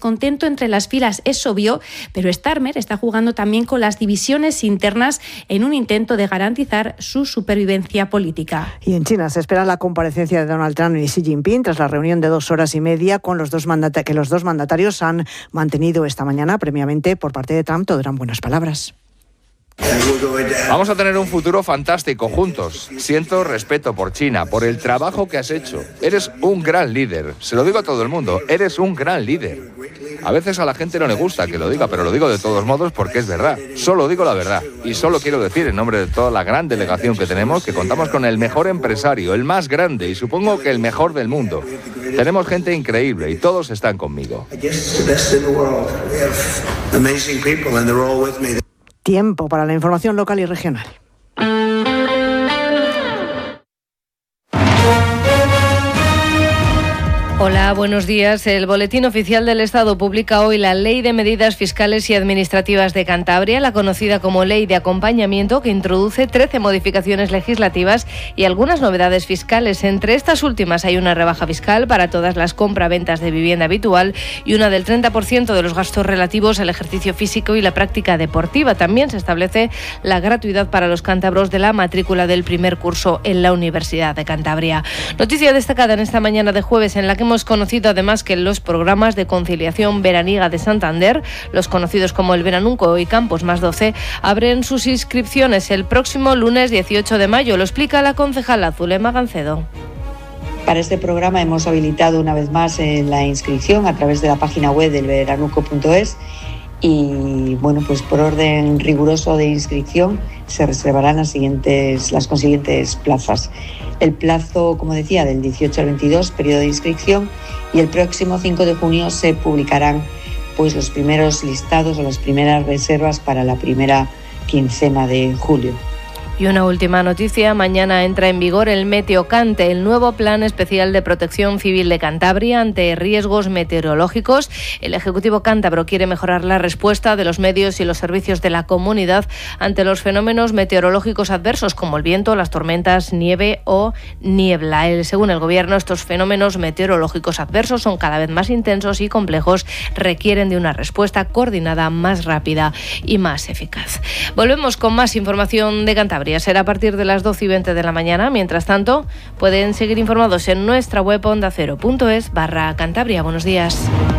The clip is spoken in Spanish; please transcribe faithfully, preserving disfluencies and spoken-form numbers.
descontento entre las filas es obvio, pero Starmer está jugando también con las divisiones internas en un intento de garantizar su supervivencia política. Y en China se espera la comparecencia de Donald Trump y Xi Jinping tras la reunión de dos horas y media con los dos mandata- que los dos mandatarios han mantenido esta mañana. Previamente, por parte de Trump, todo eran buenas palabras. Vamos a tener un futuro fantástico juntos. Siento respeto por China, por el trabajo que has hecho. Eres un gran líder. Se lo digo a todo el mundo. Eres un gran líder. A veces a la gente no le gusta que lo diga, pero lo digo de todos modos porque es verdad. Solo digo la verdad. Y solo quiero decir en nombre de toda la gran delegación que tenemos que contamos con el mejor empresario, el más grande y supongo que el mejor del mundo. Tenemos gente increíble y todos están conmigo. Tiempo para la información local y regional. Hola, buenos días. El Boletín Oficial del Estado publica hoy la Ley de Medidas Fiscales y Administrativas de Cantabria, la conocida como Ley de Acompañamiento, que introduce trece modificaciones legislativas y algunas novedades fiscales. Entre estas últimas hay una rebaja fiscal para todas las compraventas de vivienda habitual y una del treinta por ciento de los gastos relativos al ejercicio físico y la práctica deportiva. También se establece la gratuidad para los cántabros de la matrícula del primer curso en la Universidad de Cantabria. Noticia destacada en esta mañana de jueves en la que hemos conocido además que los programas de conciliación veraniega de Santander, los conocidos como el Veranunco y Campos más doce, abren sus inscripciones el próximo lunes dieciocho de mayo. Lo explica la concejala Zulema Gancedo. Para este programa hemos habilitado una vez más la inscripción a través de la página web del veranuco punto es y bueno, pues por orden riguroso de inscripción se reservarán las siguientes, las consiguientes plazas. El plazo, como decía, del dieciocho al veintidós, periodo de inscripción, y el próximo cinco de junio se publicarán pues los primeros listados o las primeras reservas para la primera quincena de julio. Y una última noticia, mañana entra en vigor el Meteocante, el nuevo plan especial de protección civil de Cantabria ante riesgos meteorológicos. El Ejecutivo cántabro quiere mejorar la respuesta de los medios y los servicios de la comunidad ante los fenómenos meteorológicos adversos como el viento, las tormentas, nieve o niebla. El, según el Gobierno, estos fenómenos meteorológicos adversos son cada vez más intensos y complejos, requieren de una respuesta coordinada más rápida y más eficaz. Volvemos con más información de Cantabria. Será a partir de las doce y veinte de la mañana. Mientras tanto, pueden seguir informados en nuestra web onda cero punto es barra Cantabria. Buenos días.